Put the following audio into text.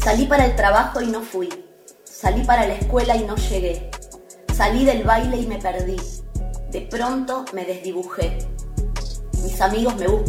Salí para el trabajo y no fui. Salí para la escuela y no llegué. Salí del baile y me perdí. De pronto me desdibujé. Mis amigos me buscan.